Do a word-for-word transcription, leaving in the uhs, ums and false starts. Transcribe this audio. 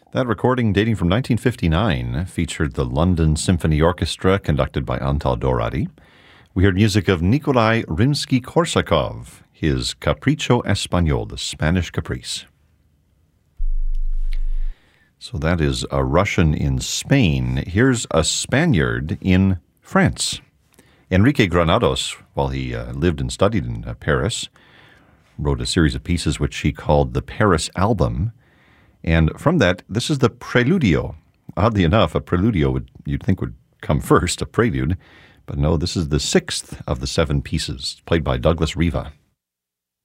That recording, dating from nineteen fifty-nine, featured the London Symphony Orchestra, conducted by Antal Dorady. We heard music of Nikolai Rimsky-Korsakov, his Capricho Español, the Spanish Caprice. So that is a Russian in Spain. Here's a Spaniard in France. Enrique Granados, while he uh, lived and studied in uh, Paris, wrote a series of pieces which he called the Paris Album. And from that, this is the Preludio. Oddly enough, a Preludio would you'd think would come first, a prelude. But no, this is the sixth of the seven pieces, played by Douglas Riva.